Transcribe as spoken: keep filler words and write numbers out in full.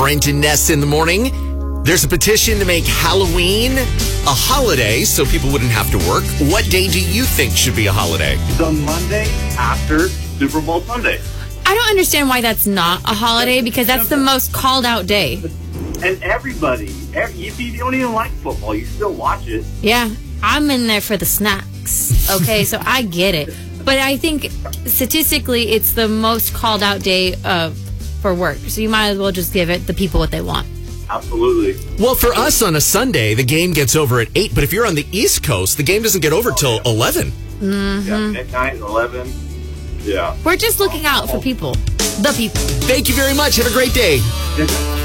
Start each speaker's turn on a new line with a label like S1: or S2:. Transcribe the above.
S1: Brent and Ness in the morning. There's a petition to make Halloween a holiday so people wouldn't have to work. What day do you think should be a holiday?
S2: The Monday after Super Bowl Sunday.
S3: I don't understand why that's not a holiday, because that's the most called out day.
S2: And everybody, every, if you don't even like football, you still watch it.
S3: Yeah, I'm in there for the snacks. Okay, so I get it. But I think statistically, it's the most called out day uh, for work. So you might as well just give it the people what they want.
S2: Absolutely.
S1: Well, for us on a Sunday, the game gets over at eight. But if you're on the East Coast, the game doesn't get over
S2: oh,
S1: till
S2: yeah.
S1: eleven.
S3: Mm-hmm.
S2: Yeah, midnight, eleven. Yeah.
S3: We're just looking out for people. The people.
S1: Thank you very much. Have a great day.